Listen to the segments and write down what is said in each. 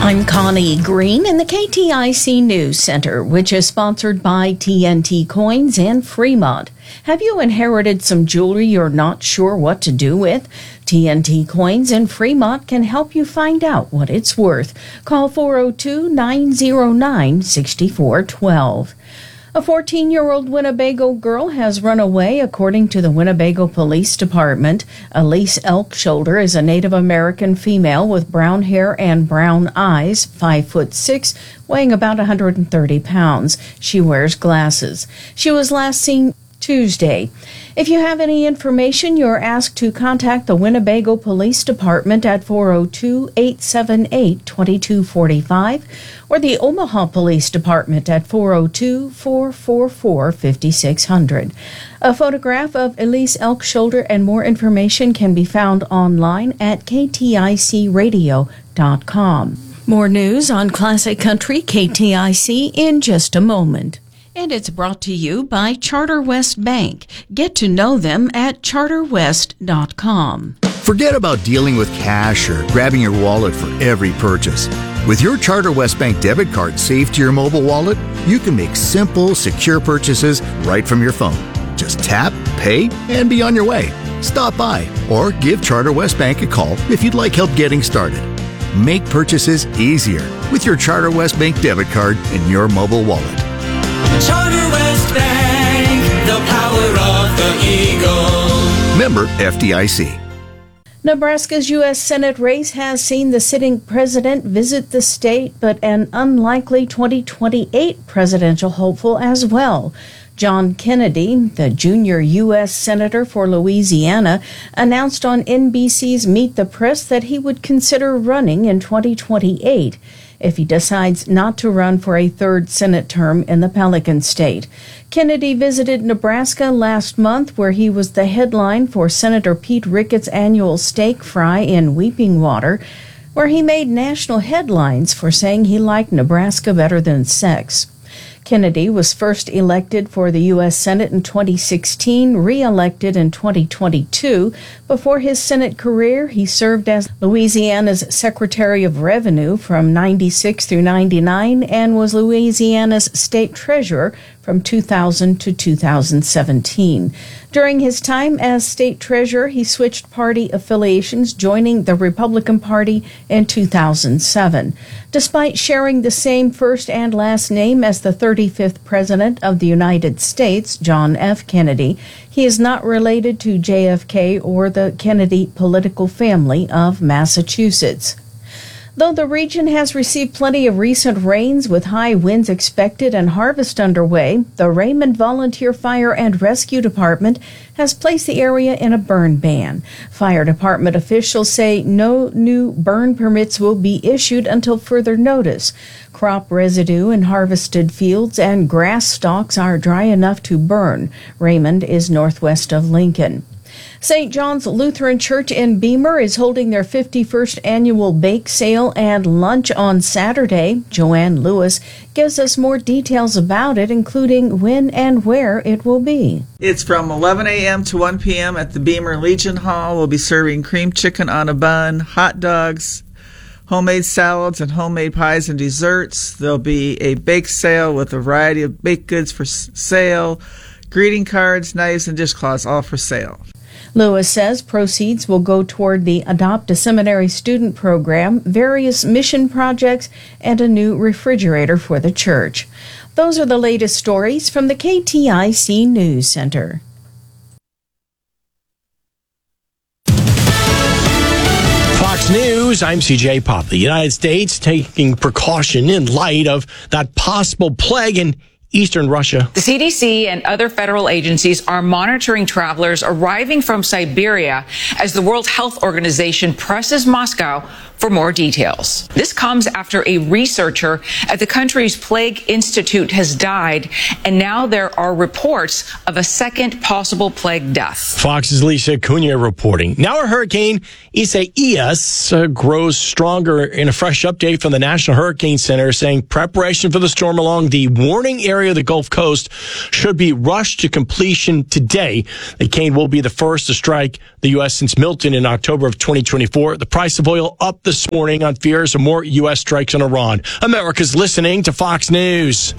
I'm Connie Green in the KTIC News Center, which is sponsored by TNT Coins and Fremont. Have you inherited some jewelry you're not sure what to do with? TNT Coins and Fremont can help you find out what it's worth. Call 402-909-6412. A 14-year-old Winnebago girl has run away, according to the Winnebago Police Department. Elise Elkshoulder is a Native American female with brown hair and brown eyes, 5'6", weighing about 130 pounds. She wears glasses. She was last seen Tuesday. If you have any information, you're asked to contact the Winnebago Police Department at 402-878-2245 or the Omaha Police Department at 402-444-5600. A photograph of Elise Elkshoulder and more information can be found online at kticradio.com. More news on Classic Country KTIC in just a moment. And it's brought to you by Charter West Bank. Get to know them at charterwest.com. Forget about dealing with cash or grabbing your wallet for every purchase. With your Charter West Bank debit card saved to your mobile wallet, you can make simple, secure purchases right from your phone. Just tap, pay, and be on your way. Stop by or give Charter West Bank a call if you'd like help getting started. Make purchases easier with your Charter West Bank debit card in your mobile wallet. Charter West Bank, the power of the Eagle. Member FDIC. Nebraska's U.S. Senate race has seen the sitting president visit the state, but an unlikely 2028 presidential hopeful as well. John Kennedy, the junior U.S. Senator for Louisiana, announced on NBC's Meet the Press that he would consider running in 2028 if he decides not to run for a third Senate term in the Pelican State. Kennedy visited Nebraska last month, where he was the headline for Senator Pete Ricketts' annual steak fry in Weeping Water, where he made national headlines for saying he liked Nebraska better than sex. Kennedy was first elected for the U.S. Senate in 2016, re-elected in 2022. Before his Senate career, he served as Louisiana's Secretary of Revenue from 96 through 99 and was Louisiana's State Treasurer from 2000 to 2017. During his time as state treasurer, he switched party affiliations, joining the Republican Party in 2007. Despite sharing the same first and last name as the 35th President of the United States, John F. Kennedy, he is not related to JFK or the Kennedy political family of Massachusetts. Though the region has received plenty of recent rains with high winds expected and harvest underway, the Raymond Volunteer Fire and Rescue Department has placed the area in a burn ban. Fire department officials say no new burn permits will be issued until further notice. Crop residue in harvested fields and grass stalks are dry enough to burn. Raymond is northwest of Lincoln. St. John's Lutheran Church in Beamer is holding their 51st annual bake sale and lunch on Saturday. Joanne Lewis gives us more details about it, including when and where it will be. It's from 11 a.m. to 1 p.m. at the Beamer Legion Hall. We'll be serving cream chicken on a bun, hot dogs, homemade salads, and homemade pies and desserts. There'll be a bake sale with a variety of baked goods for sale, greeting cards, knives, and dishcloths, all for sale. Lewis says proceeds will go toward the Adopt a Seminary student program, various mission projects, and a new refrigerator for the church. Those are the latest stories from the KTIC News Center. Fox News, I'm CJ Pop. The United States taking precaution in light of that possible plague in eastern Russia. The CDC and other federal agencies are monitoring travelers arriving from Siberia as the World Health Organization presses Moscow for more details. This comes after a researcher at the country's Plague Institute has died, and now there are reports of a second possible plague death. Fox's Lisa Cunha reporting. Now a hurricane, Isaias, grows stronger in a fresh update from the National Hurricane Center saying preparation for the storm along the warning area area of the Gulf Coast should be rushed to completion today. The cane will be the first to strike the U.S. since Milton in October of 2024. The price of oil up this morning on fears of more U.S. strikes on Iran. America's listening to Fox News.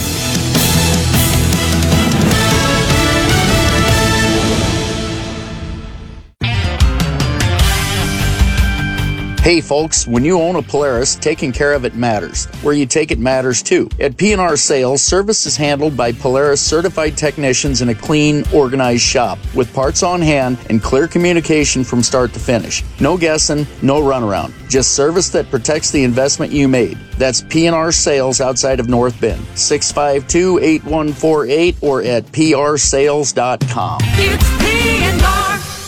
Hey folks, when you own a Polaris, taking care of it matters. Where you take it matters too. At P&R Sales, service is handled by Polaris certified technicians in a clean, organized shop with parts on hand and clear communication from start to finish. No guessing, no runaround. Just service that protects the investment you made. That's P&R Sales outside of North Bend. 652-8148 or at prsales.com. It's P&R.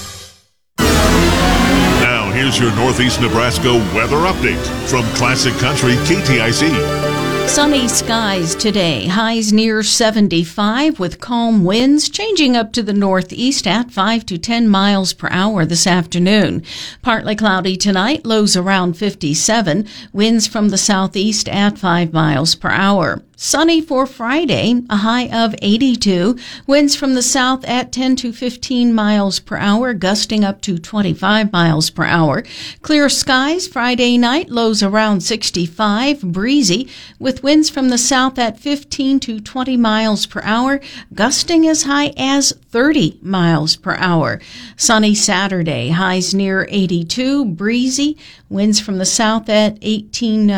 Here's your Northeast Nebraska weather update from Classic Country KTIC. Sunny skies today, highs near 75 with calm winds changing up to the northeast at 5 to 10 miles per hour this afternoon. Partly cloudy tonight, lows around 57, winds from the southeast at 5 miles per hour. Sunny for Friday, a high of 82, winds from the south at 10 to 15 miles per hour, gusting up to 25 miles per hour. Clear skies Friday night, lows around 65, breezy, with winds from the south at 15 to 20 miles per hour, gusting as high as 30 miles per hour. Sunny Saturday, highs near 82, breezy, winds from the south at 18,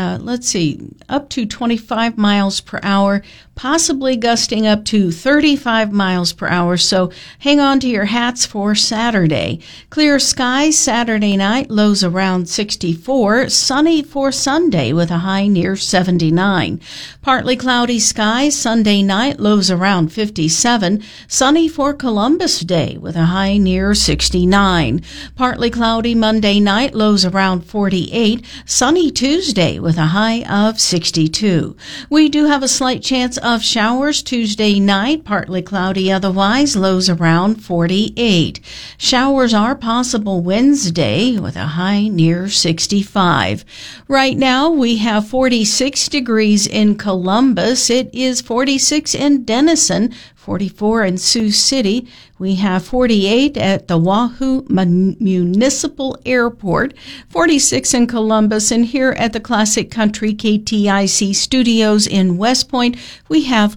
up to 25 miles per hour, possibly gusting up to 35 miles per hour. So hang on to your hats for Saturday. Clear skies Saturday night, lows around 64. Sunny for Sunday with a high near 79. Partly cloudy skies Sunday night, lows around 57. Sunny for Columbus Day with a high near 69. Partly cloudy Monday night, lows around 48. Sunny Tuesday with a high of 62. We do have a slight chance of showers Tuesday night, partly cloudy otherwise, lows around 48. Showers are possible Wednesday with a high near 65. Right now we have 46 degrees in Columbus. It is 46 in Denison, 44 in Sioux City. We have 48 at the Wahoo Municipal Airport, 46 in Columbus, and here at the Classic Country KTIC studios in West Point, we have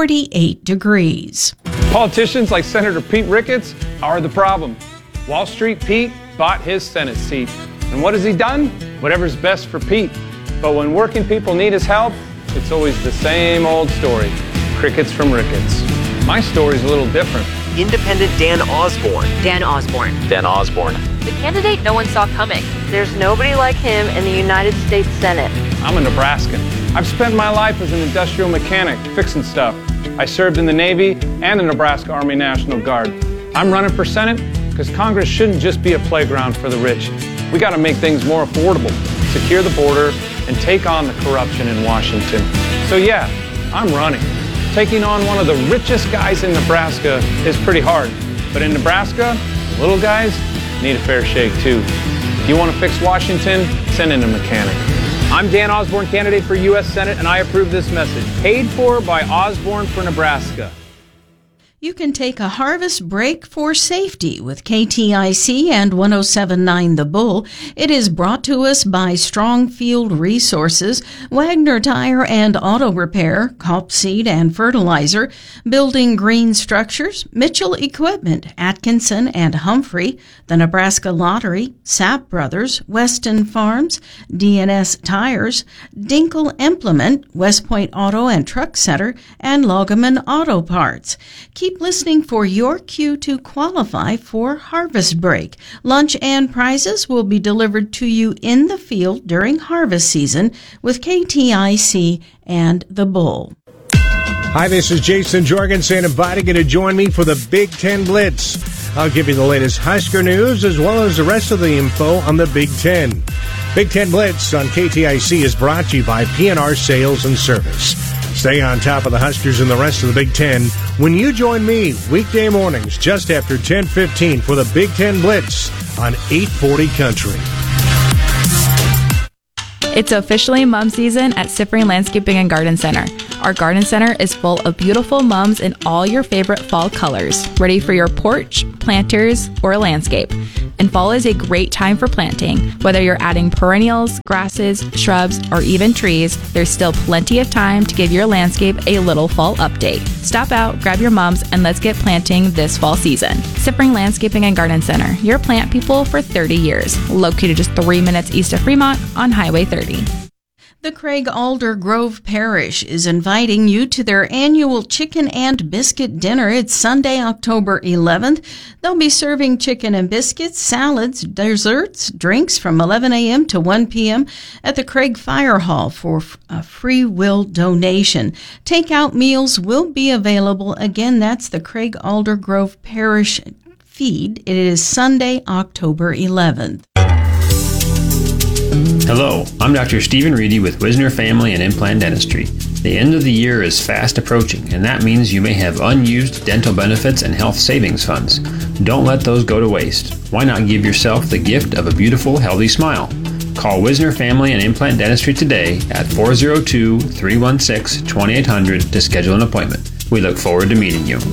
48 degrees. Politicians like Senator Pete Ricketts are the problem. Wall Street Pete bought his Senate seat. And what has he done? Whatever's best for Pete. But when working people need his help, it's always the same old story. Crickets from Ricketts. My story's a little different. Independent Dan Osborne. Dan Osborne. Dan Osborne. The candidate no one saw coming. There's nobody like him in the United States Senate. I'm a Nebraskan. I've spent my life as an industrial mechanic, fixing stuff. I served in the Navy and the Nebraska Army National Guard. I'm running for Senate because Congress shouldn't just be a playground for the rich. We got to make things more affordable, secure the border, and take on the corruption in Washington. So yeah, I'm running. Taking on one of the richest guys in Nebraska is pretty hard. But in Nebraska, the little guys need a fair shake too. If you want to fix Washington, send in a mechanic. I'm Dan Osborne, candidate for U.S. Senate, and I approve this message. Paid for by Osborne for Nebraska. You can take a harvest break for safety with KTIC and 107.9 The Bull. It is brought to us by Strong Field Resources, Wagner Tire and Auto Repair, Culp Seed and Fertilizer, Building Green Structures, Mitchell Equipment, Atkinson and Humphrey, the Nebraska Lottery, Sapp Brothers, Weston Farms, DNS Tires, Dinkle Implement, West Point Auto and Truck Center, and Loggeman Auto Parts. Keep listening for your cue to qualify for Harvest Break. Lunch and prizes will be delivered to you in the field during harvest season with KTIC and The Bull. Hi, this is Jason Jorgensen inviting you to join me for the Big Ten Blitz. I'll give you the latest Husker news as well as the rest of the info on the Big Ten. Big Ten Blitz on KTIC is brought to you by P&R Sales and Service. Stay on top of the Huskers and the rest of the Big Ten when you join me weekday mornings just after 10:15 for the Big Ten Blitz on 840 Country. It's officially mom season at Siffring Landscaping and Garden Center. Our garden center is full of beautiful mums in all your favorite fall colors, ready for your porch, planters, or landscape. And fall is a great time for planting. Whether you're adding perennials, grasses, shrubs, or even trees, there's still plenty of time to give your landscape a little fall update. Stop out, grab your mums, and let's get planting this fall season. Sipring Landscaping and Garden Center, your plant people for 30 years. Located just 3 minutes east of Fremont on Highway 30. The Craig Alder Grove Parish is inviting you to their annual Chicken and Biscuit Dinner. It's Sunday, October 11th. They'll be serving chicken and biscuits, salads, desserts, drinks from 11 a.m. to 1 p.m. at the Craig Fire Hall for a free will donation. Takeout meals will be available. Again, that's the Craig Alder Grove Parish feed. It is Sunday, October 11th. Hello, I'm Dr. Stephen Reedy with Wisner Family and Implant Dentistry. The end of the year is fast approaching, and that means you may have unused dental benefits and health savings funds. Don't let those go to waste. Why not give yourself the gift of a beautiful, healthy smile? Call Wisner Family and Implant Dentistry today at 402-316-2800 to schedule an appointment. We look forward to meeting you.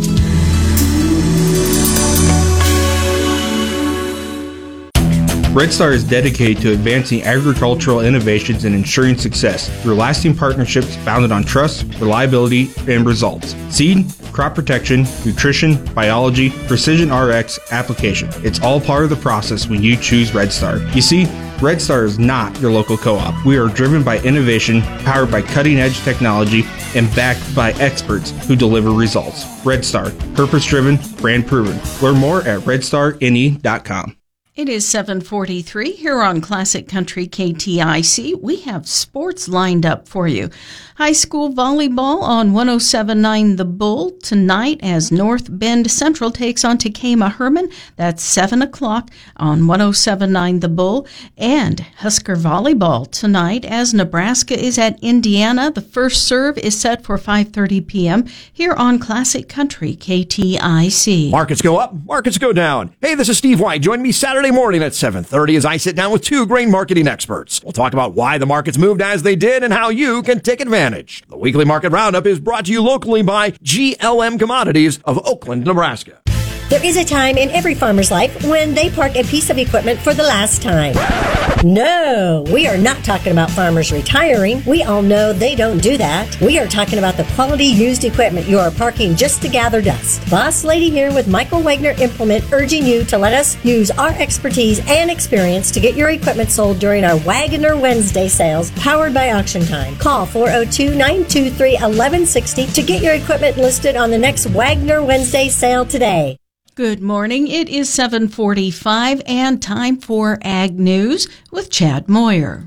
Red Star is dedicated to advancing agricultural innovations and ensuring success through lasting partnerships founded on trust, reliability, and results. Seed, crop protection, nutrition, biology, precision RX, application. It's all part of the process when you choose Red Star. You see, Red Star is not your local co-op. We are driven by innovation, powered by cutting-edge technology, and backed by experts who deliver results. Red Star, purpose-driven, brand-proven. Learn more at redstarne.com. It is 7:43 here on Classic Country KTIC. We have sports lined up for you. High school volleyball on 107.9 The Bull tonight as North Bend Central takes on Takema Herman. That's 7 o'clock on 107.9 The Bull. And Husker volleyball tonight as Nebraska is at Indiana. The first serve is set for 5:30 p.m. here on Classic Country KTIC. Markets go up, markets go down. Hey, this is Steve White. Join me Saturday morning at 7:30 as I sit down with two grain marketing experts. We'll talk about why the markets moved as they did and how you can take advantage. The weekly market roundup is brought to you locally by GLM Commodities of Oakland, Nebraska. There is a time in every farmer's life when they park a piece of equipment for the last time. No, we are not talking about farmers retiring. We all know they don't do that. We are talking about the quality used equipment you are parking just to gather dust. Boss Lady here with Michael Wagner Implement urging you to let us use our expertise and experience to get your equipment sold during our Wagner Wednesday sales powered by Auction Time. Call 402-923-1160 to get your equipment listed on the next Wagner Wednesday sale today. Good morning. It is 7:45 and time for Ag News with Chad Moyer.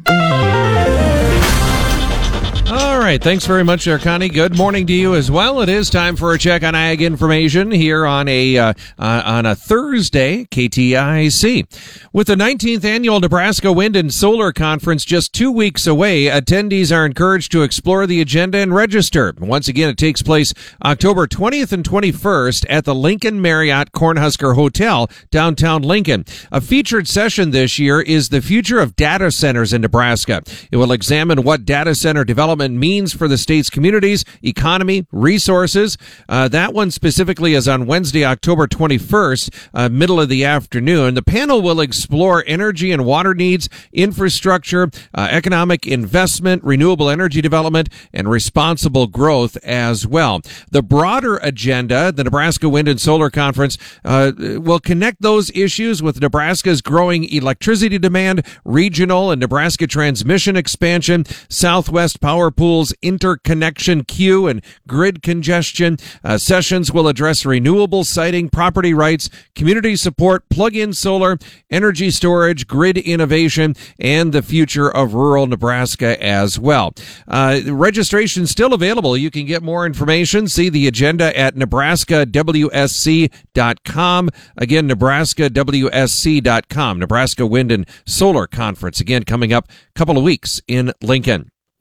All right. Thanks very much, Connie. Good morning to you as well. It is time for a check on ag information here on a Thursday, KTIC. With the 19th annual Nebraska Wind and Solar Conference just 2 weeks away, attendees are encouraged to explore the agenda and register. Once again, it takes place October 20th and 21st at the Lincoln Marriott Cornhusker Hotel, downtown Lincoln. A featured session this year is the future of data centers in Nebraska. It will examine what data center development means for the state's communities, economy, resources. That one specifically is on Wednesday, October 21st, middle of the afternoon. The panel will explore energy and water needs, infrastructure, economic investment, renewable energy development, and responsible growth as well. The broader agenda, the Nebraska Wind and Solar Conference, will connect those issues with Nebraska's growing electricity demand, regional and Nebraska transmission expansion, Southwest Power Pool's interconnection queue and grid congestion. Sessions will address renewable siting, property rights, community support, plug-in solar, energy storage, grid innovation, and the future of rural Nebraska as well. Registration still available. You can get more information. See the agenda at nebraskawsc.com. Again, nebraskawsc.com. Nebraska Wind and Solar Conference. Again, coming up a couple of weeks in Lincoln.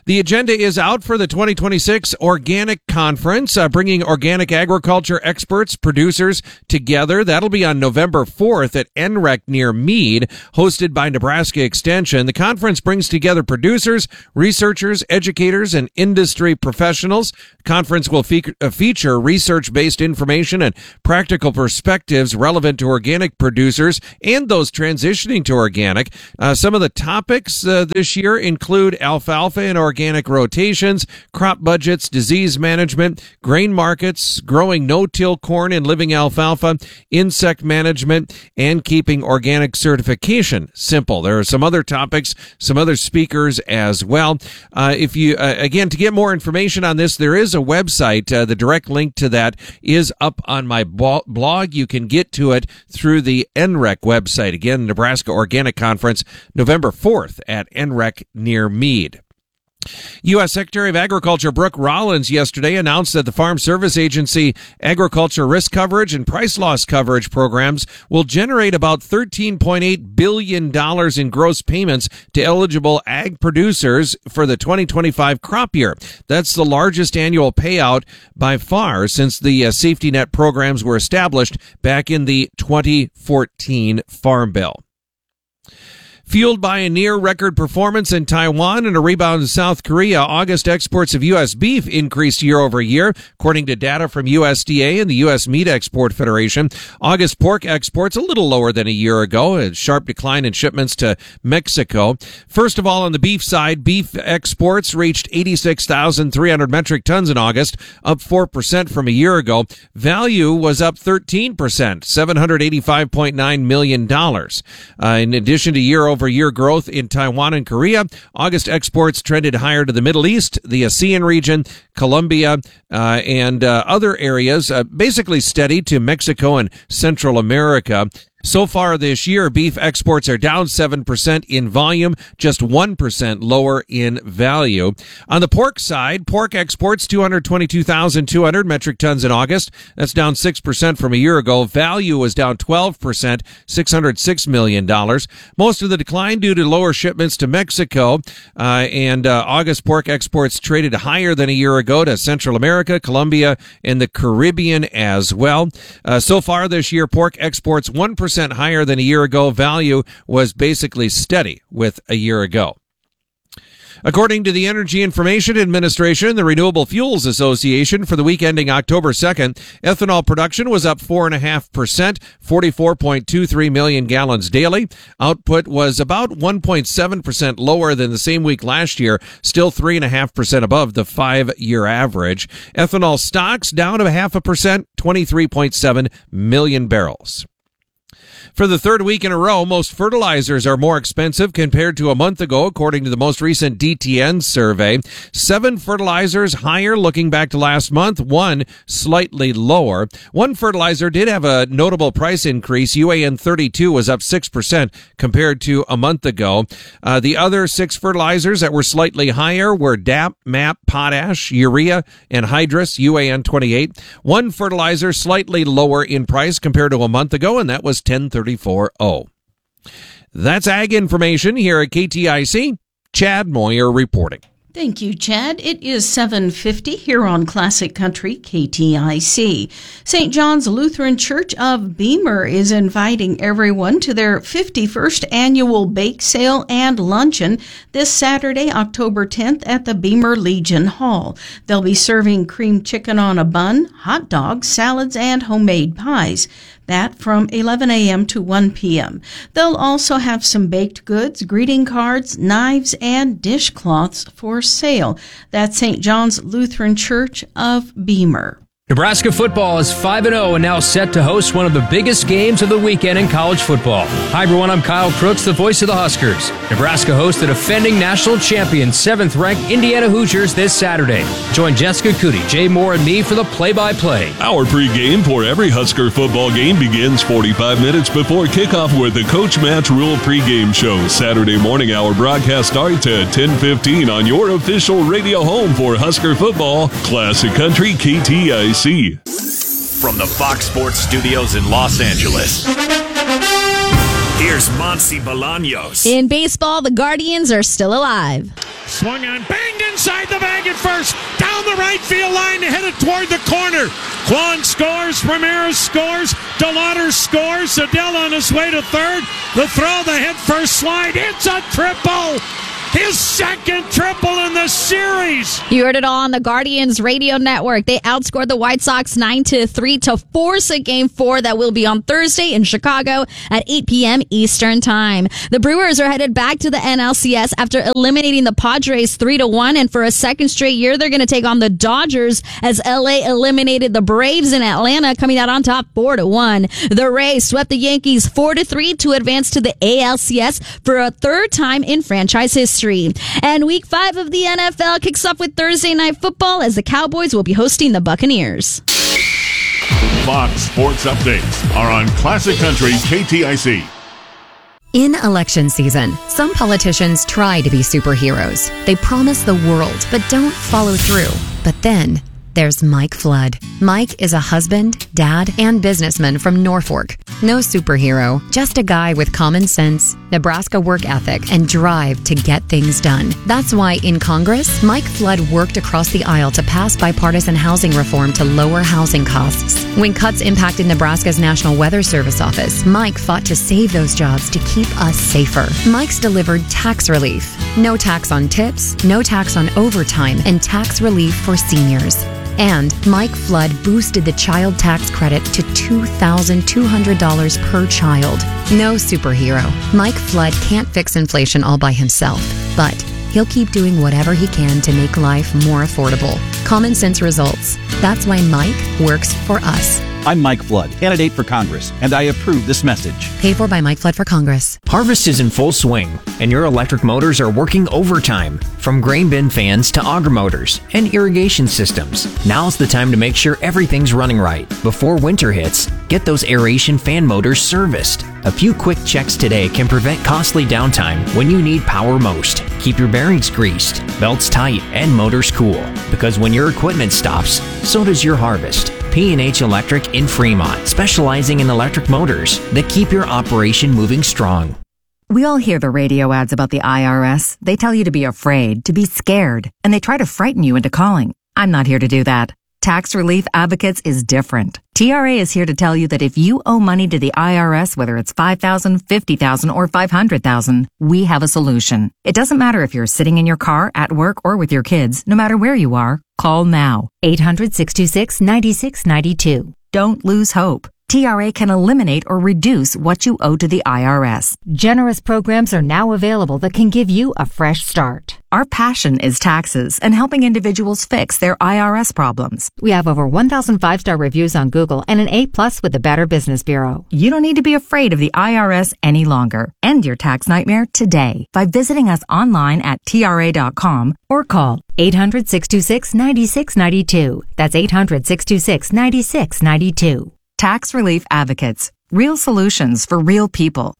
The agenda is out for the 2026 Organic Conference, bringing organic agriculture experts, producers together. That'll be on November 4th at NREC near Meade, hosted by Nebraska Extension. The conference brings together producers, researchers, educators, and industry professionals. The conference will feature research-based information and practical perspectives relevant to organic producers and those transitioning to organic. Some of the topics this year include alfalfa and organic rotations, crop budgets, disease management, grain markets, growing no-till corn and living alfalfa, insect management, and keeping organic certification simple. There are some other topics, some other speakers as well. If you, again, to get more information on this, there is a website. The direct link to that is up on my blog. You can get to it through the NREC website. Again, Nebraska Organic Conference, November 4th at NREC near Meade. U.S. Secretary of Agriculture Brooke Rollins yesterday announced that the Farm Service Agency agriculture risk coverage and price loss coverage programs will generate about $13.8 billion in gross payments to eligible ag producers for the 2025 crop year. That's the largest annual payout by far since the safety net programs were established back in the 2014 Farm Bill. Fueled by a near-record performance in Taiwan and a rebound in South Korea, August exports of U.S. beef increased year over year, according to data from USDA and the U.S. Meat Export Federation. August pork exports a little lower than a year ago, a sharp decline in shipments to Mexico. First of all, on the beef side, beef exports reached 86,300 metric tons in August, up 4% from a year ago. Value was up 13%, $785.9 million. In addition to year-over-year growth in Taiwan and Korea, August exports trended higher to the Middle East, the ASEAN region, Colombia, and other areas, basically steady to Mexico and Central America. So far this year, beef exports are down 7% in volume, just 1% lower in value. On the pork side, pork exports 222,200 metric tons in August. That's down 6% from a year ago. Value was down 12%, $606 million. Most of the decline due to lower shipments to Mexico, and August pork exports traded higher than a year ago to Central America, Colombia, and the Caribbean as well. So far this year, pork exports 1% higher than a year ago. Value was basically steady with a year ago. According to the Energy Information Administration and the Renewable Fuels Association, for the week ending October 2nd, ethanol production was up 4.5%, 44.23 million gallons daily. Output was about 1.7% lower than the same week last year, still 3.5% above the 5-year average. Ethanol stocks down 0.5%, 23.7 million barrels. For the third week in a row, most fertilizers are more expensive compared to a month ago, according to the most recent DTN survey. 7 fertilizers higher looking back to last month, 1 slightly lower. One fertilizer did have a notable price increase. UAN 32 was up 6% compared to a month ago. The other 6 fertilizers that were slightly higher were DAP, MAP, Potash, Urea, and Hydrus, UAN 28. One fertilizer slightly lower in price compared to a month ago, and that was 1034.0. That's Ag Information here at KTIC. Chad Moyer reporting. Thank you, Chad. It is 7:50 here on Classic Country KTIC. St. John's Lutheran Church of Beamer is inviting everyone to their 51st annual bake sale and luncheon this Saturday, October 10th at the Beamer Legion Hall. They'll be serving cream chicken on a bun, hot dogs, salads, and homemade pies. That from 11 a.m. to 1 p.m. They'll also have some baked goods, greeting cards, knives, and dishcloths for sale. That's St. John's Lutheran Church of Beamer. Nebraska football is 5-0 and now set to host one of the biggest games of the weekend in college football. Hi everyone, I'm Kyle Crooks, the voice of the Huskers. Nebraska hosts the defending national champion, 7th-ranked Indiana Hoosiers this Saturday. Join Jessica Cootie, Jay Moore, and me for the play-by-play. Our pregame for every Husker football game begins 45 minutes before kickoff with the Coach Matt's Rule pregame show. Saturday morning, our broadcast starts at 10:15 on your official radio home for Husker football, Classic Country KTIC. From the Fox Sports Studios in Los Angeles, here's Monsi Bolaños. In baseball, the Guardians are still alive. Swung on, banged inside the bag at first. Down the right field line, headed toward the corner. Kwan scores, Ramirez scores, DeLauder scores, Adele on his way to third. The throw, the head first slide, it's a triple! His second triple in the series. You heard it all on the Guardians radio network. They outscored the White Sox 9-3 to force a Game 4 that will be on Thursday in Chicago at 8 p.m. Eastern Time. The Brewers are headed back to the NLCS after eliminating the Padres 3-1, and for a second straight year, they're going to take on the Dodgers as LA eliminated the Braves in Atlanta, coming out on top 4-1. The Rays swept the Yankees 4-3 to advance to the ALCS for a third time in franchise history. And Week 5 of the NFL kicks off with Thursday Night Football as the Cowboys will be hosting the Buccaneers. Fox Sports Updates are on Classic Country KTIC. In election season, some politicians try to be superheroes. They promise the world, but don't follow through. But then there's Mike Flood. Mike is a husband, dad, and businessman from Norfolk. No superhero, just a guy with common sense, Nebraska work ethic, and drive to get things done. That's why in Congress, Mike Flood worked across the aisle to pass bipartisan housing reform to lower housing costs. When cuts impacted Nebraska's National Weather Service office, Mike fought to save those jobs to keep us safer. Mike's delivered tax relief. No tax on tips, no tax on overtime, and tax relief for seniors. And Mike Flood boosted the child tax credit to $2,200 per child. No superhero. Mike Flood can't fix inflation all by himself, but he'll keep doing whatever he can to make life more affordable. Common sense results. That's why Mike works for us. I'm Mike Flood, candidate for Congress, and I approve this message. Paid for by Mike Flood for Congress. Harvest is in full swing, and your electric motors are working overtime. From grain bin fans to auger motors and irrigation systems, now's the time to make sure everything's running right. Before winter hits, get those aeration fan motors serviced. A few quick checks today can prevent costly downtime when you need power most. Keep your bearings greased, belts tight, and motors cool. Because when your equipment stops, so does your harvest. P&H Electric in Fremont, specializing in electric motors that keep your operation moving strong. We all hear the radio ads about the IRS. They tell you to be afraid, to be scared, and they try to frighten you into calling. I'm not here to do that. Tax Relief Advocates is different. TRA is here to tell you that if you owe money to the IRS, whether it's $5,000, $50,000, or $500,000, we have a solution. It doesn't matter if you're sitting in your car, at work, or with your kids. No matter where you are, call now. 800-626-9692. Don't lose hope. TRA can eliminate or reduce what you owe to the IRS. Generous programs are now available that can give you a fresh start. Our passion is taxes and helping individuals fix their IRS problems. We have over 1,000 5-star reviews on Google and an A+ with the Better Business Bureau. You don't need to be afraid of the IRS any longer. End your tax nightmare today by visiting us online at TRA.com or call 800-626-9692. That's 800-626-9692. Tax Relief Advocates. Real solutions for real people.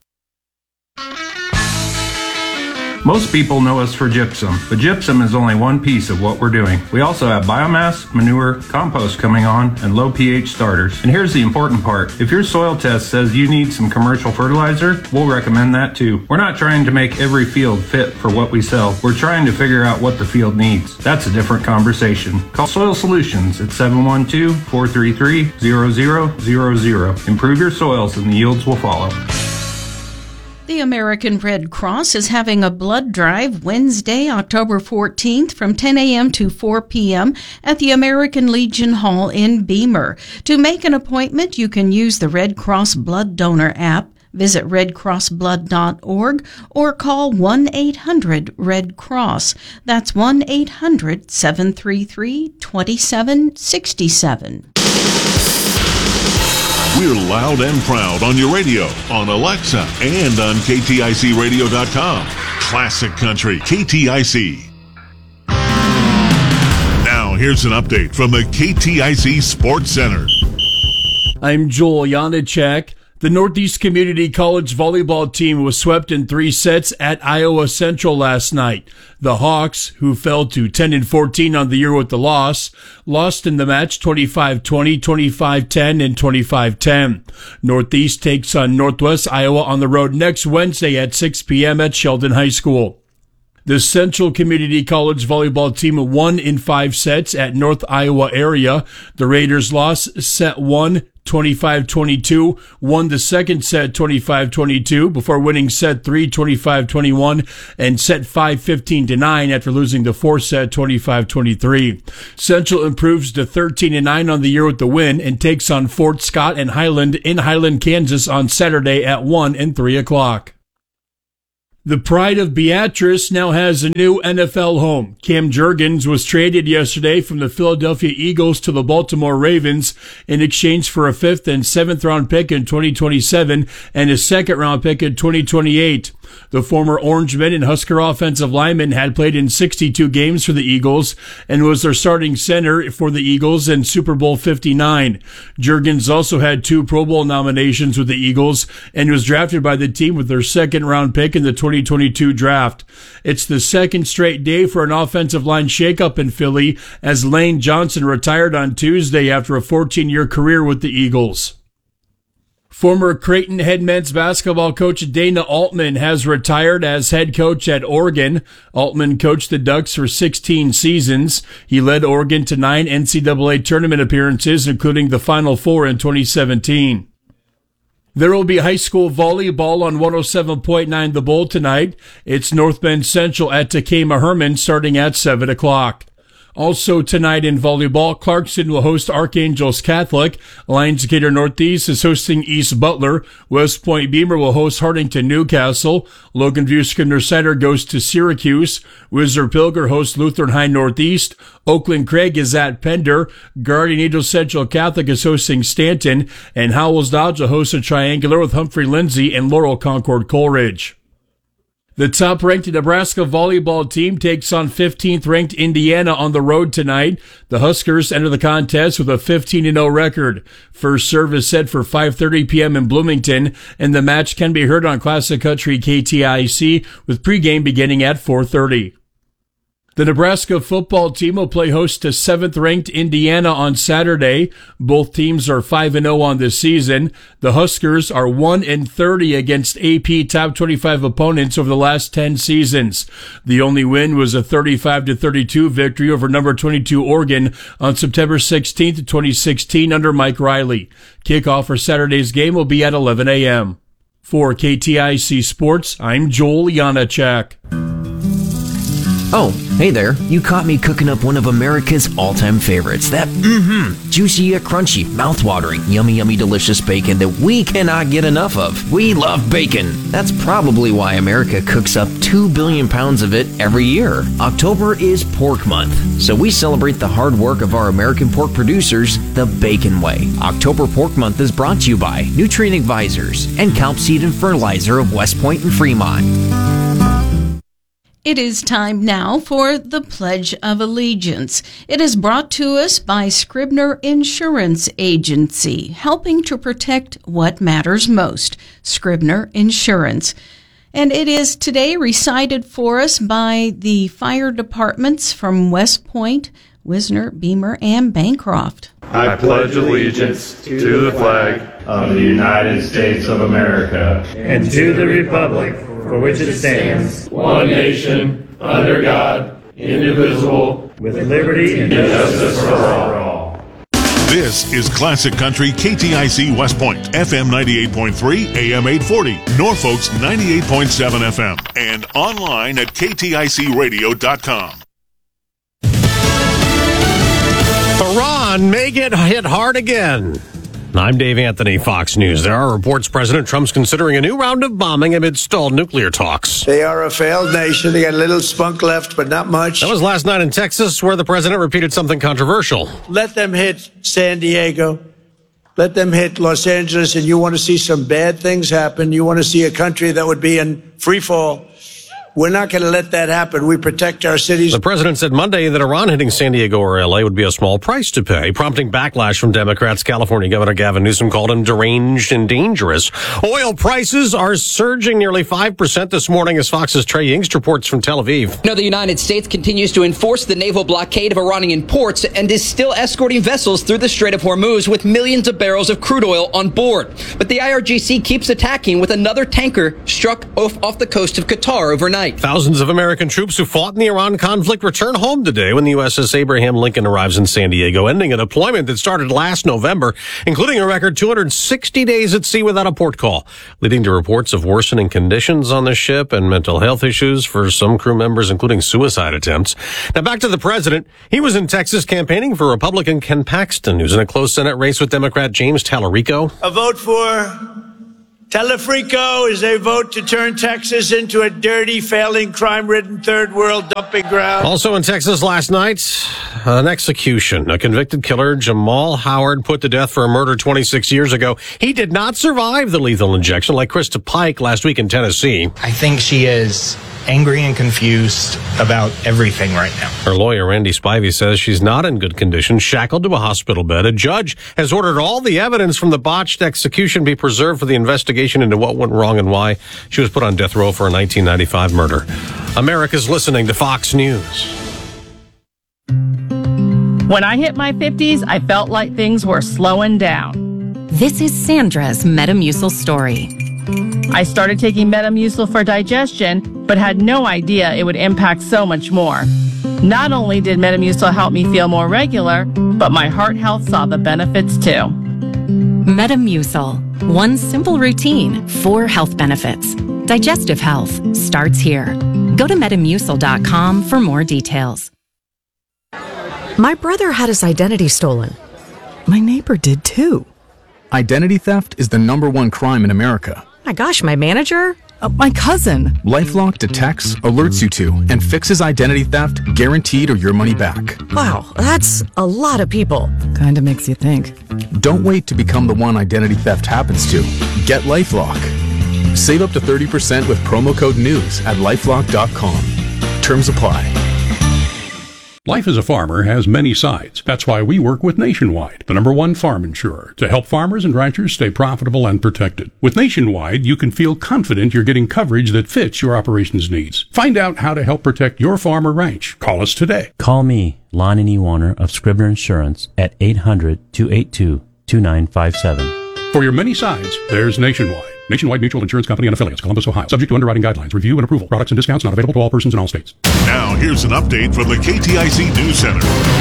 Most people know us for gypsum, but gypsum is only one piece of what we're doing. We also have biomass, manure, compost coming on, and low pH starters. And here's the important part. If your soil test says you need some commercial fertilizer, we'll recommend that too. We're not trying to make every field fit for what we sell. We're trying to figure out what the field needs. That's a different conversation. Call Soil Solutions at 712-433-0000. Improve your soils and the yields will follow. The American Red Cross is having a blood drive Wednesday, October 14th from 10 a.m. to 4 p.m. at the American Legion Hall in Beamer. To make an appointment, you can use the Red Cross Blood Donor app, visit redcrossblood.org, or call 1-800-RED-CROSS. That's 1-800-733-2767. We're loud and proud on your radio, on Alexa, and on KTICradio.com. Classic Country KTIC. Now, here's an update from the KTIC Sports Center. I'm Joel Janacek. The Northeast Community College volleyball team was swept in 3 sets at Iowa Central last night. The Hawks, who fell to 10-14 on the year with the loss, lost in the match 25-20, 25-10, and 25-10. Northeast takes on Northwest Iowa on the road next Wednesday at 6 p.m. at Sheldon High School. The Central Community College volleyball team won in 5 sets at North Iowa area. The Raiders lost set 1, 25-22, won the second set 25-22 before winning set 3, 25-21, and set 5, 15-9 after losing the fourth set 25-23. Central improves to 13-9 on the year with the win and takes on Fort Scott and Highland in Highland, Kansas on Saturday at 1 and 3 o'clock. The Pride of Beatrice now has a new NFL home. Cam Jurgens was traded yesterday from the Philadelphia Eagles to the Baltimore Ravens in exchange for a 5th and 7th round pick in 2027 and a 2nd round pick in 2028. The former Orangeman and Husker offensive lineman had played in 62 games for the Eagles and was their starting center for the Eagles in Super Bowl 59. Jurgens also had 2 Pro Bowl nominations with the Eagles and was drafted by the team with their 2nd round pick in the 2022 draft. It's the second straight day for an offensive line shakeup in Philly as Lane Johnson retired on Tuesday after a 14-year career with the Eagles. Former Creighton head men's basketball coach Dana Altman has retired as head coach at Oregon. Altman coached the Ducks for 16 seasons. He led Oregon to 9 NCAA tournament appearances, including the Final Four in 2017. There will be high school volleyball on 107.9 The Bull tonight. It's North Bend Central at Takema Herman starting at 7 o'clock. Also tonight in volleyball, Clarkson will host Archangels Catholic. Lions Decatur Northeast is hosting East Butler. West Point Beamer will host Hartington Newcastle. Logan View Scribner Center goes to Syracuse. Whistler Pilger hosts Lutheran High Northeast. Oakland Craig is at Pender. Guardian Angel Central Catholic is hosting Stanton. And Howells Dodge will host a triangular with Humphrey Lindsay and Laurel Concord Coleridge. The top-ranked Nebraska volleyball team takes on 15th-ranked Indiana on the road tonight. The Huskers enter the contest with a 15-0 record. First serve is set for 5:30 p.m. in Bloomington, and the match can be heard on Classic Country KTIC with pregame beginning at 4:30. The Nebraska football team will play host to 7th-ranked Indiana on Saturday. Both teams are 5-0 on this season. The Huskers are 1-30 against AP top 25 opponents over the last 10 seasons. The only win was a 35-32 victory over number 22 Oregon on September 16th, 2016 under Mike Riley. Kickoff for Saturday's game will be at 11 a.m. For KTIC Sports, I'm Joel Janacek. Oh, hey there. You caught me cooking up one of America's all-time favorites. That juicy yet crunchy, mouth-watering, yummy delicious bacon that we cannot get enough of. We love bacon. That's probably why America cooks up 2 billion pounds of it every year. October is Pork Month, so we celebrate the hard work of our American pork producers the Bacon way. October Pork Month is brought to you by Nutrient Advisors and Calp Seed and Fertilizer of West Point and Fremont. It is time now for the Pledge of Allegiance. It is brought to us by Scribner Insurance Agency, helping to protect what matters most. Scribner Insurance. And it is today recited for us by the fire departments from West Point, Wisner, Beamer, and Bancroft. I pledge allegiance to the flag of the United States of America and to the republic for which it stands, one nation, under God, indivisible, with liberty and justice for all. This is Classic Country KTIC West Point, FM 98.3, AM 840, Norfolk's 98.7 FM, and online at kticradio.com. Iran may get hit hard again. I'm Dave Anthony, Fox News. There are reports President Trump's considering a new round of bombing amid stalled nuclear talks. They are a failed nation. They got a little spunk left, but not much. That was last night in Texas, where the president repeated something controversial. Let them hit San Diego. Let them hit Los Angeles, and you want to see some bad things happen. You want to see a country that would be in free fall. We're not going to let that happen. We protect our cities. The president said Monday that Iran hitting San Diego or L.A. would be a small price to pay, prompting backlash from Democrats. California Governor Gavin Newsom called him deranged and dangerous. Oil prices are surging nearly 5% this morning, as Fox's Trey Yingst reports from Tel Aviv. The United States continues to enforce the naval blockade of Iranian ports and is still escorting vessels through the Strait of Hormuz with millions of barrels of crude oil on board. But the IRGC keeps attacking, with another tanker struck off the coast of Qatar overnight. night. Thousands of American troops who fought in the Iran conflict return home today when the USS Abraham Lincoln arrives in San Diego, ending a deployment that started last November, including a record 260 days at sea without a port call, leading to reports of worsening conditions on the ship and mental health issues for some crew members, including suicide attempts. Now back to the president. He was in Texas campaigning for Republican Ken Paxton, who's in a close Senate race with Democrat James Tallarico. A vote for Telefrico is a vote to turn Texas into a dirty, failing, crime-ridden third world dumping ground. Also in Texas last night, an execution. A convicted killer, Jamal Howard, put to death for a murder 26 years ago. He did not survive the lethal injection like Krista Pike last week in Tennessee. I think she is angry and confused about everything right now. Her lawyer, Randy Spivey, says she's not in good condition, shackled to a hospital bed. A judge has ordered all the evidence from the botched execution be preserved for the investigation into what went wrong and why she was put on death row for a 1995 murder. America's listening to Fox News. When I hit my 50s, I felt like things were slowing down. This is Sandra's Metamucil story. I started taking Metamucil for digestion, but had no idea it would impact so much more. Not only did Metamucil help me feel more regular, but my heart health saw the benefits too. Metamucil. One simple routine, 4 health benefits. Digestive health starts here. Go to Metamucil.com for more details. My brother had his identity stolen. My neighbor did too. Identity theft is the #1 crime in America. My gosh, my manager? My cousin. LifeLock detects, alerts you to, and fixes identity theft, guaranteed or your money back. Wow, that's a lot of people. Kinda makes you think. Don't wait to become the one identity theft happens to. Get LifeLock. Save up to 30% with promo code NEWS at LifeLock.com. Terms apply. Life as a farmer has many sides. That's why we work with Nationwide, the #1 farm insurer, to help farmers and ranchers stay profitable and protected. With Nationwide, you can feel confident you're getting coverage that fits your operations needs. Find out how to help protect your farm or ranch. Call us today. Call me, Lonnie E. Warner of Scribner Insurance at 800-282-2957. For your many sides, there's Nationwide. Nationwide Mutual Insurance Company and Affiliates, Columbus, Ohio. Subject to underwriting guidelines, review and approval. Products and discounts not available to all persons in all states. Now, here's an update from the KTIC News Center.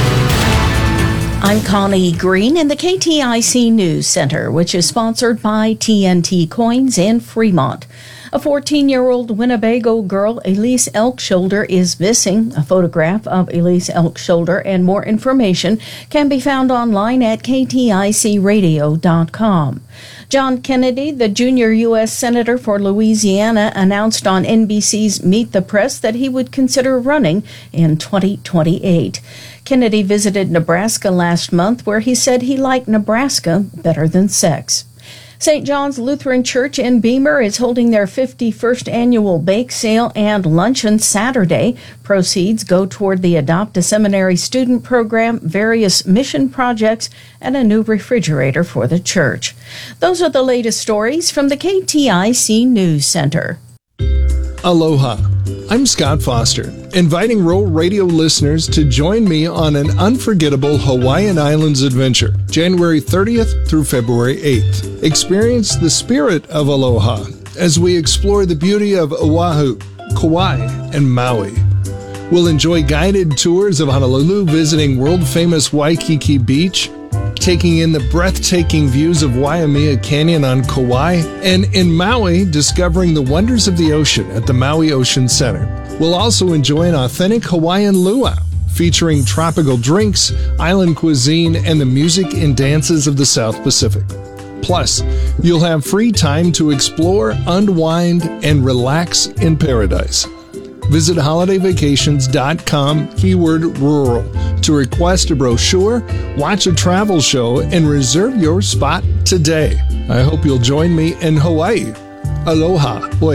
I'm Connie Green in the KTIC News Center, which is sponsored by TNT Coins in Fremont. A 14-year-old Winnebago girl, Elise Elkshoulder, is missing. A photograph of Elise Elkshoulder and more information can be found online at kticradio.com. John Kennedy, the junior U.S. Senator for Louisiana, announced on NBC's Meet the Press that he would consider running in 2028. Kennedy visited Nebraska last month, where he said he liked Nebraska better than sex. St. John's Lutheran Church in Beamer is holding their 51st annual bake sale and luncheon Saturday. Proceeds go toward the Adopt a Seminary student program, various mission projects, and a new refrigerator for the church. Those are the latest stories from the KTIC News Center. Aloha. I'm Scott Foster, inviting Rural Radio listeners to join me on an unforgettable Hawaiian Islands adventure, January 30th through February 8th. Experience the spirit of aloha as we explore the beauty of Oahu, Kauai, and Maui. We'll enjoy guided tours of Honolulu, visiting world-famous Waikiki Beach, taking in the breathtaking views of Waimea Canyon on Kauai, and in Maui, discovering the wonders of the ocean at the Maui Ocean Center. We'll also enjoy an authentic Hawaiian luau, featuring tropical drinks, island cuisine, and the music and dances of the South Pacific. Plus, you'll have free time to explore, unwind, and relax in paradise. Visit holidayvacations.com, keyword rural, to request a brochure, watch a travel show, and reserve your spot today. I hope you'll join me in Hawaii. Aloha. Oi.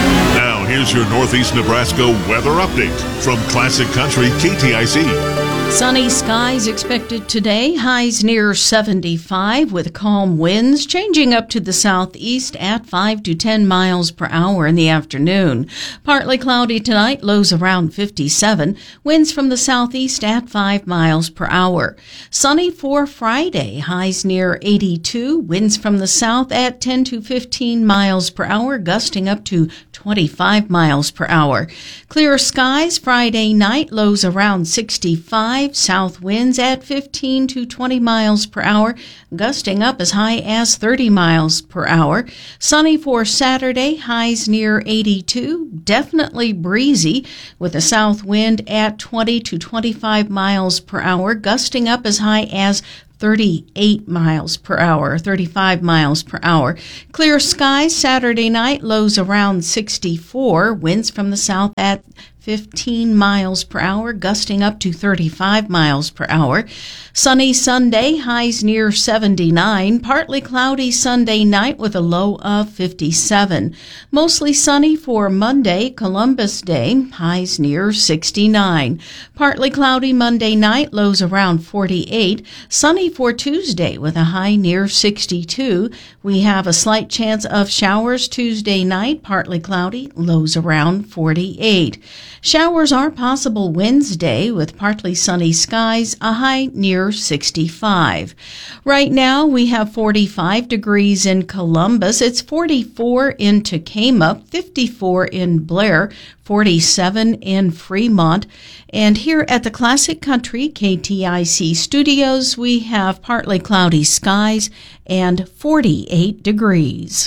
Now, here's your Northeast Nebraska weather update from Classic Country KTIC. Sunny skies expected today, highs near 75 with calm winds changing up to the southeast at 5 to 10 miles per hour in the afternoon. Partly cloudy tonight, lows around 57, winds from the southeast at 5 miles per hour. Sunny for Friday, highs near 82, winds from the south at 10 to 15 miles per hour, gusting up to 25 miles per hour. Clear skies Friday night, lows around 65, south winds at 15 to 20 miles per hour, gusting up as high as 30 miles per hour. Sunny for Saturday, highs near 82, definitely breezy with a south wind at 20 to 25 miles per hour, gusting up as high as 38 miles per hour, 35 miles per hour. Clear skies Saturday night, lows around 64, winds from the south at 15 miles per hour, gusting up to 35 miles per hour. Sunny Sunday, highs near 79. Partly cloudy Sunday night with a low of 57. Mostly sunny for Monday, Columbus Day, highs near 69. Partly cloudy Monday night, lows around 48. Sunny for Tuesday with a high near 62. We have a slight chance of showers Tuesday night, partly cloudy, lows around 48. Showers are possible Wednesday with partly sunny skies, a high near 65. Right now we have 45 degrees in Columbus. It's 44 in Tacoma, 54 in Blair, 47 in Fremont. And here at the Classic Country KTIC studios, we have partly cloudy skies and 48 degrees.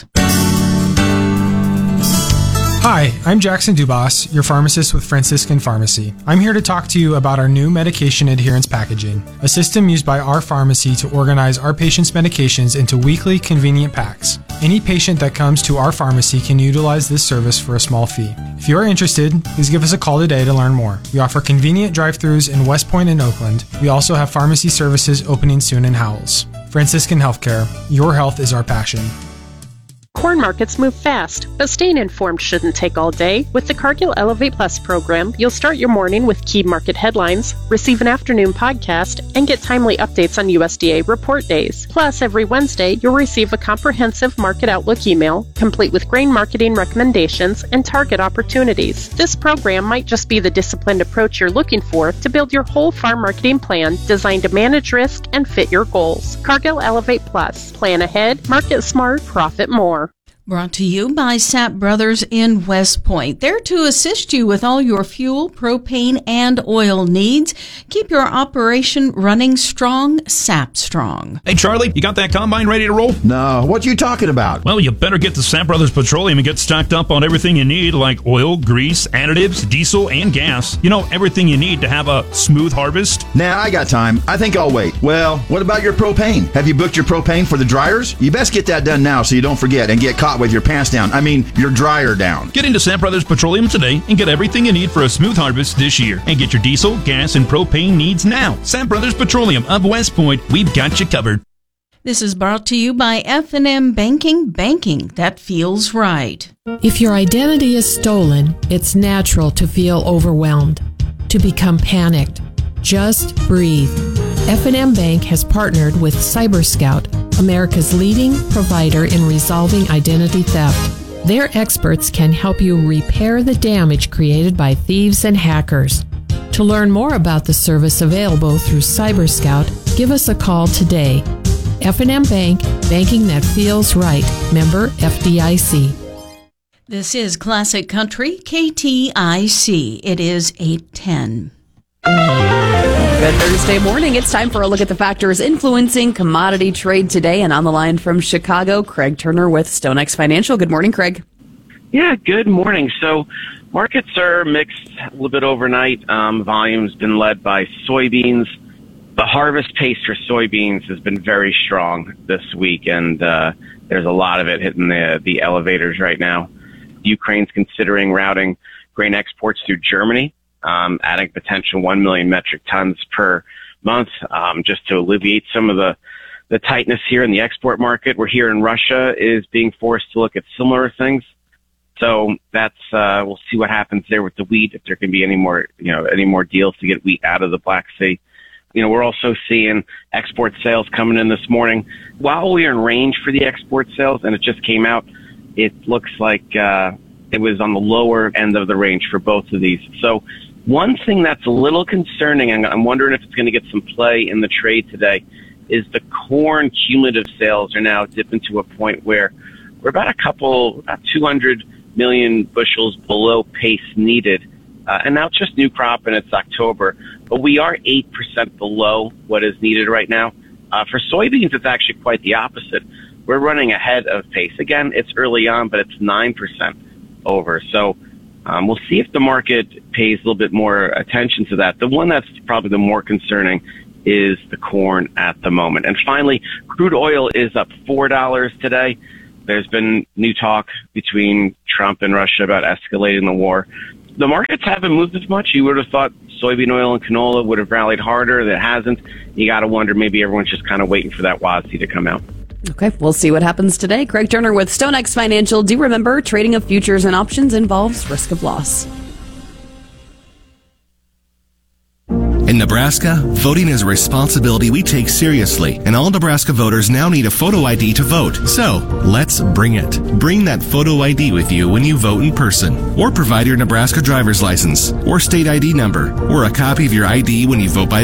Hi, I'm Jackson Dubas, your pharmacist with Franciscan Pharmacy. I'm here to talk to you about our new medication adherence packaging, a system used by our pharmacy to organize our patients' medications into weekly convenient packs. Any patient that comes to our pharmacy can utilize this service for a small fee. If you are interested, please give us a call today to learn more. We offer convenient drive-thrus in West Point and Oakland. We also have pharmacy services opening soon in Howells. Franciscan Healthcare, your health is our passion. Corn markets move fast, but staying informed shouldn't take all day. With the Cargill Elevate Plus program, you'll start your morning with key market headlines, receive an afternoon podcast, and get timely updates on USDA report days. Plus, every Wednesday, you'll receive a comprehensive market outlook email, complete with grain marketing recommendations and target opportunities. This program might just be the disciplined approach you're looking for to build your whole farm marketing plan designed to manage risk and fit your goals. Cargill Elevate Plus. Plan ahead, market smart, profit more. Brought to you by Sapp Brothers in West Point. There to assist you with all your fuel, propane, and oil needs. Keep your operation running strong, Sapp Strong. Hey, Charlie, you got that combine ready to roll? No, what you talking about? Well, you better get to Sapp Brothers Petroleum and get stocked up on everything you need, like oil, grease, additives, diesel, and gas. You know, everything you need to have a smooth harvest. Nah, I got time. I think I'll wait. Well, what about your propane? Have you booked your propane for the dryers? You best get that done now so you don't forget and get caught with your pants down. I mean, your dryer down. Get into Sapp Brothers Petroleum today and get everything you need for a smooth harvest this year. And get your diesel, gas, and propane needs now. Sapp Brothers Petroleum of West Point. We've got you covered. This is brought to you by F&M Banking, banking that feels right. If your identity is stolen, it's natural to feel overwhelmed, to become panicked. Just breathe. F&M Bank has partnered with CyberScout, America's leading provider in resolving identity theft. Their experts can help you repair the damage created by thieves and hackers. To learn more about the service available through CyberScout, give us a call today. F&M Bank, banking that feels right. Member FDIC. This is Classic Country, KTIC. It is 8:10. Good Thursday morning. It's time for a look at the factors influencing commodity trade today. And on the line from Chicago, Craig Turner with StoneX Financial. Good morning, Craig. Yeah, good morning. So markets are mixed a little bit overnight. Volume's been led by soybeans. The harvest pace for soybeans has been very strong this week, and there's a lot of it hitting the elevators right now. Ukraine's considering routing grain exports through Germany, adding potential 1 million metric tons per month, just to alleviate some of the tightness here in the export market. We're here in Russia is being forced to look at similar things. So that's, we'll see what happens there with the wheat, if there can be any more deals to get wheat out of the Black Sea. we're also seeing export sales coming in this morning. While we are in range for the export sales, and it just came out, it looks like it was on the lower end of the range for both of these. So one thing that's a little concerning, and I'm wondering if it's going to get some play in the trade today, is the corn cumulative sales are now dipping to a point where we're about 200 million bushels below pace needed. And now it's just new crop and it's October, but we are 8% below what is needed right now. For soybeans, it's actually quite the opposite. We're running ahead of pace. Again, it's early on, but it's 9% over. So we'll see if the market pays a little bit more attention to that. The one that's probably the more concerning is the corn at the moment. And finally, crude oil is up $4 today. There's been new talk between Trump and Russia about escalating the war. The markets haven't moved as much. You would have thought soybean oil and canola would have rallied harder. That hasn't. You got to wonder, maybe everyone's just kind of waiting for that WASDE to come out. Okay, we'll see what happens today. Craig Turner with StoneX Financial. Do remember, trading of futures and options involves risk of loss. In Nebraska, voting is a responsibility we take seriously, and all Nebraska voters now need a photo ID to vote. So, let's bring it. Bring that photo ID with you when you vote in person, or provide your Nebraska driver's license, or state ID number, or a copy of your ID when you vote by